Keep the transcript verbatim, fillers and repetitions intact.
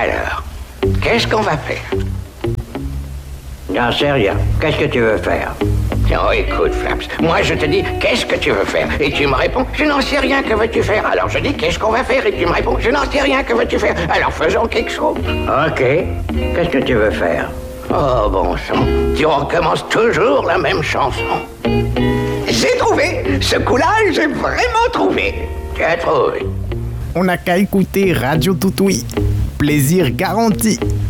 Alors, qu'est-ce qu'on va faire? J'en sais rien. Qu'est-ce que tu veux faire? Oh, écoute, Flaps, moi je te dis, qu'est-ce que tu veux faire? Et tu me réponds, je n'en sais rien, que veux-tu faire? Alors je dis, qu'est-ce qu'on va faire? Et tu me réponds, je n'en sais rien, que veux-tu faire? Alors faisons quelque chose. Ok, qu'est-ce que tu veux faire? Oh, bon sang, tu recommences toujours la même chanson. J'ai trouvé! Ce coup-là, j'ai vraiment trouvé! Tu as trouvé? On n'a qu'à écouter Radio Toutoui. Plaisir garanti.